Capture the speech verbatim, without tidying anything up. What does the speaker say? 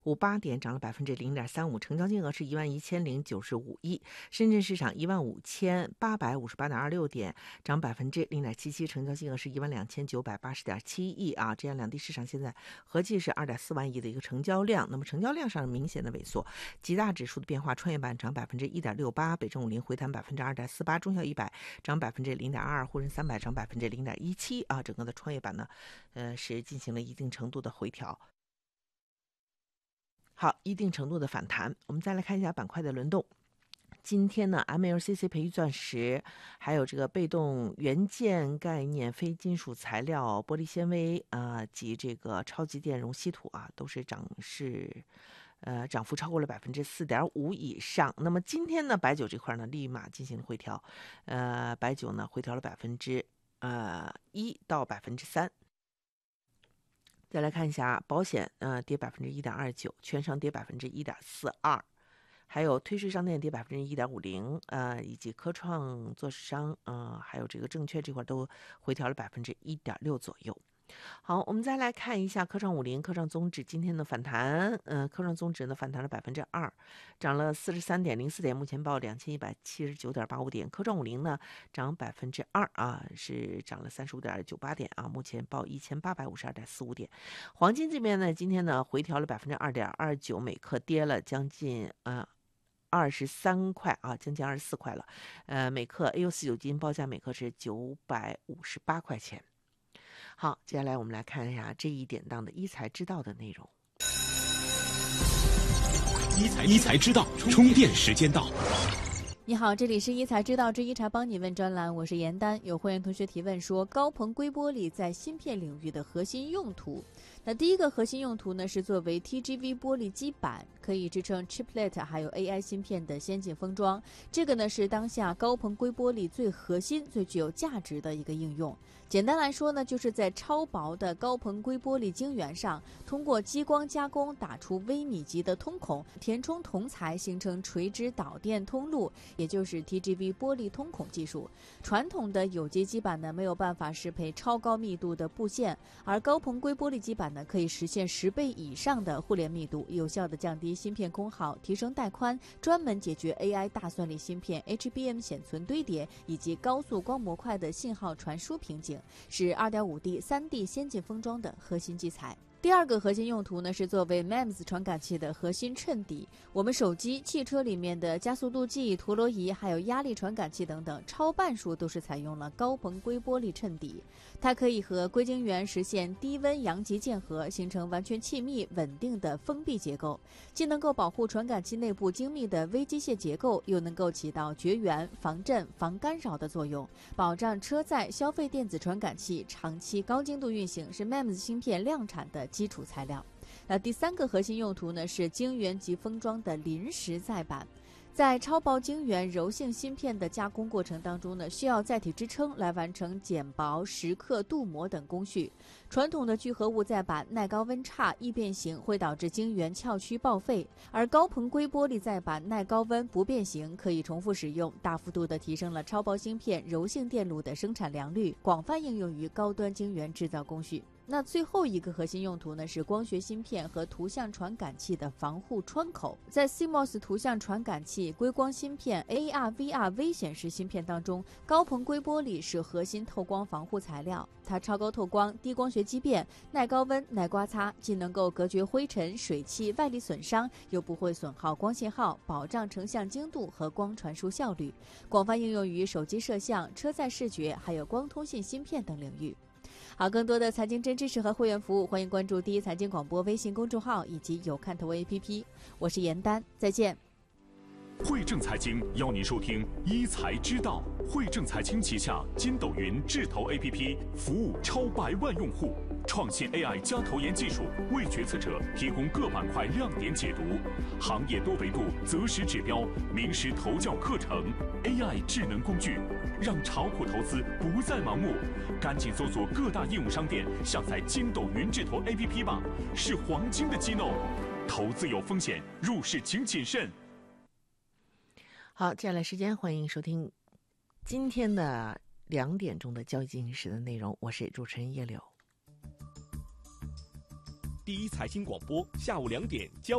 五八点，涨了百分之零点三五，成交金额是一万一千零九十五亿。深圳市场一万五千八百五十八点二六点，涨百分之零点七七，成交金额是一万两千九百八十点七亿啊。这样两地市场现在合计是二点四万亿的一个成交量，那么成交量上明显的萎缩。几大指数的变化，创业板涨百分之一点六八，北证五零回弹百分之二点四八，中小一百涨百分之零点二，沪深三百涨百分之零点一七啊。整个的创业板呢，呃，是进行了一定程度的回调。好，一定程度的反弹。我们再来看一下板块的轮动。今天呢 ，M L C C 培育钻石，还有这个被动元件概念、非金属材料、玻璃纤维啊、呃、及这个超级电容稀土啊，都是涨势，呃，涨幅超过了百分之四点五以上。那么今天呢，白酒这块呢，立马进行了回调，呃，白酒呢回调了百分之呃一到百分之三。再来看一下保险，呃，跌百分之一点二九，券商跌百分之一点四二，还有退税商店跌百分之一点五零，呃，以及科创做市商，呃，还有这个证券这块都回调了百分之一点六左右。好，我们再来看一下科创五零、科创综指今天的反弹，呃，科创综指呢反弹了百分之二，涨了四十三点零四点，目前报两千一百七十九点八五点。科创五零呢涨百分之二啊，是涨了三十五点九八点啊，目前报一千八百五十二点四五点。黄金这边呢，今天呢回调了百分之二点二九，每克跌了将近呃。二十三块啊，将近二十四块了。呃，每克 A 六四九金报价每克是九百五十八块钱。好，接下来我们来看一下这一典当的一财知道的内容。 一财一财知道，充电时间到。 你好，这里是一财知道之一财帮你问专栏，我是严丹。有会员同学提问说，高硼硅玻璃在芯片领域的核心用途。那第一个核心用途呢，是作为 T G V 玻璃基板，可以支撑 chiplet 还有 A I 芯片的先进封装。这个呢是当下高硼硅玻璃最核心、最具有价值的一个应用。简单来说呢，就是在超薄的高硼硅玻璃晶圆上，通过激光加工打出微米级的通孔，填充铜材，形成垂直导电通路，也就是 T G V 玻璃通孔技术。传统的有机基板呢，没有办法适配超高密度的布线，而高硼硅玻璃基板呢，可以实现十倍以上的互联密度，有效地降低芯片功耗，提升带宽，专门解决 A I 大算力芯片 H B M 显存堆叠以及高速光模块的信号传输瓶颈，是 二点五 D、三 D 先进封装的核心基材。第二个核心用途呢，是作为 M E M S 传感器的核心衬底。我们手机、汽车里面的加速度计、陀螺仪，还有压力传感器等等，超半数都是采用了高硼硅玻璃衬底。它可以和硅晶圆实现低温阳极键合，形成完全气密稳定的封闭结构，既能够保护传感器内部精密的微机械结构，又能够起到绝缘、防震、防干扰的作用，保障车载消费电子传感器长期高精度运行，是 M E M S 芯片量产的基础材料。那第三个核心用途呢，是晶圆级封装的临时载板。在超薄晶圆柔性芯片的加工过程当中呢，需要载体支撑来完成剪薄、蚀刻、镀膜等工序。传统的聚合物载板耐高温差、易变形，会导致晶圆翘曲报废；而高硼硅玻璃载板耐高温、不变形，可以重复使用，大幅度的提升了超薄芯片柔性电路的生产良率，广泛应用于高端晶圆制造工序。那最后一个核心用途呢，是光学芯片和图像传感器的防护窗口。在 C M O S 图像传感器、硅光芯片、A R、V R 微显示芯片当中，高硼硅玻璃是核心透光防护材料。它超高透光、低光学畸变、耐高温、耐刮擦，既能够隔绝灰尘、水汽、外力损伤，又不会损耗光信号，保障成像精度和光传输效率，广泛应用于手机摄像、车载视觉，还有光通信芯片等领域。好，更多的财经真知识和会员服务，欢迎关注第一财经广播微信公众号以及有看头 A P P。我是严丹，再见。 汇正财经邀您收听一财知道。汇正财经旗下筋斗云智投 A P P 服务超百万用户，创新 A I 加投研技术，为决策者提供各板块亮点解读，行业多维度择时指标，名师投教课程 ，A I 智能工具，让炒股投资不再盲目。赶紧搜索各大应用商店，下载筋斗云智投 A P P 吧，是黄金的机 no。投资有风险，入市请谨慎。 好，接下来时间欢迎收听今天的两点钟的交易进行时的内容，我是主持人叶柳。 第一财经广播，下午两点交。